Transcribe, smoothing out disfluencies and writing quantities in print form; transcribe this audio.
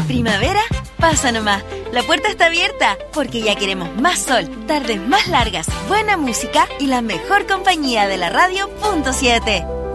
¿Primavera? Pasa nomás, la puerta está abierta porque ya queremos más sol, tardes más largas, buena música y la mejor compañía de la radio. Punto 7.